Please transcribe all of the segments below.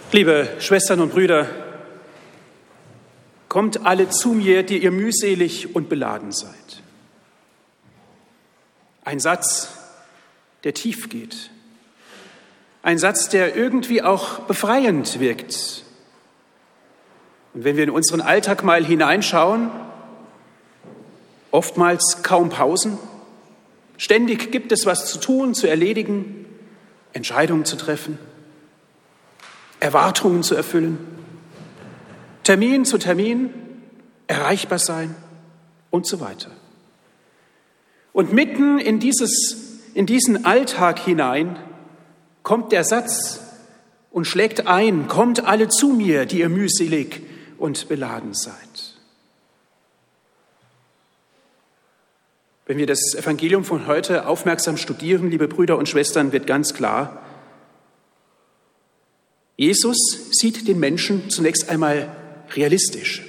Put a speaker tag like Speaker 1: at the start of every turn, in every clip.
Speaker 1: Liebe Schwestern und Brüder, kommt alle zu mir, die ihr mühselig und beladen seid. Ein Satz, der tief geht. Ein Satz, der irgendwie auch befreiend wirkt. Und wenn wir in unseren Alltag mal hineinschauen, oftmals kaum Pausen. Ständig gibt es was zu tun, zu erledigen, Entscheidungen zu treffen, Erwartungen zu erfüllen, Termin zu Termin, erreichbar sein und so weiter. Und mitten in diesen Alltag hinein kommt der Satz und schlägt ein: Kommt alle zu mir, die ihr mühselig und beladen seid. Wenn wir das Evangelium von heute aufmerksam studieren, liebe Brüder und Schwestern, wird ganz klar: Jesus sieht den Menschen zunächst einmal realistisch.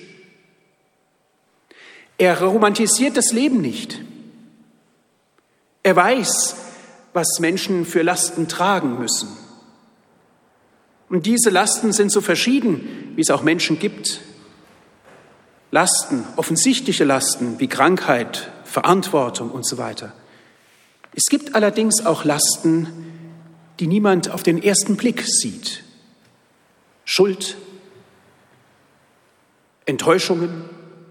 Speaker 1: Er romantisiert das Leben nicht. Er weiß, was Menschen für Lasten tragen müssen. Und diese Lasten sind so verschieden, wie es auch Menschen gibt. Lasten, offensichtliche Lasten wie Krankheit, Verantwortung und so weiter. Es gibt allerdings auch Lasten, die niemand auf den ersten Blick sieht. Schuld, Enttäuschungen,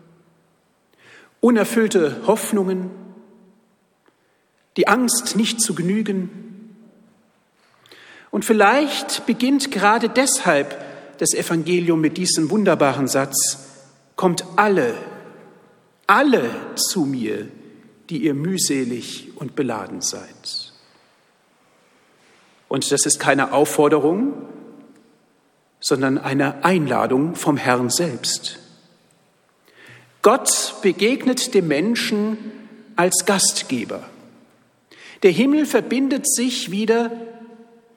Speaker 1: unerfüllte Hoffnungen, die Angst, nicht zu genügen. Und vielleicht beginnt gerade deshalb das Evangelium mit diesem wunderbaren Satz: Kommt alle zu mir, die ihr mühselig und beladen seid. Und das ist keine Aufforderung, sondern eine Einladung vom Herrn selbst. Gott begegnet dem Menschen als Gastgeber. Der Himmel verbindet sich wieder